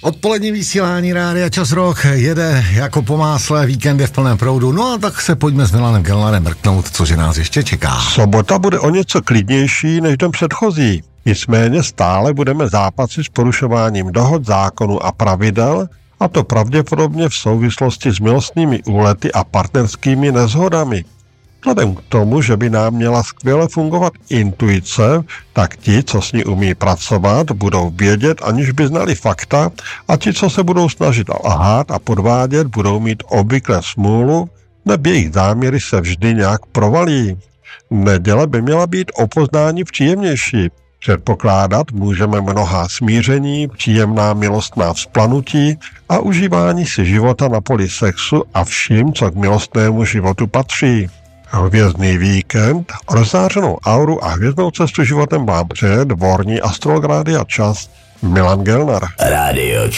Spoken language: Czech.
Odpolední vysílání Rádia Čas Rock jede jako po másle, víkend je v plném proudu, no a tak se pojďme s Milanem Gelnarem mrknout, cože nás ještě čeká. Sobota bude o něco klidnější než den předchozí. Nicméně stále budeme zápasit s porušováním dohod, zákonů a pravidel, a to pravděpodobně v souvislosti s milostnými úlety a partnerskými neshodami. Vzhledem k tomu, že by nám měla skvěle fungovat intuice, tak ti, co s ní umí pracovat, budou vědět, aniž by znali fakta, a ti, co se budou snažit lhát a podvádět, budou mít obvykle smůlu, neb jejich záměry se vždy nějak provalí. Neděle by měla být o poznání příjemnější. Předpokládat můžeme mnohá smíření, příjemná milostná vzplanutí a užívání si života na poli sexu a vším, co k milostnému životu patří. Hvězdný víkend, rozzářenou auru a hvězdnou cestu životem vám přeje dvorní astrolog Rádia Čas Milan Gelnar. Radio